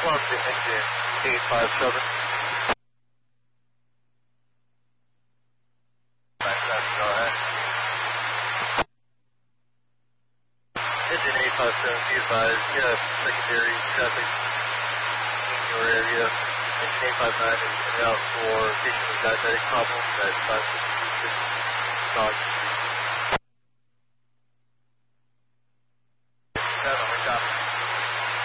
Welcome to engine 857. Go ahead. Engine 857, be advised, you have secondary traffic in your area. Engine 859 is in and out for patient with diabetic problems at 566 Dodge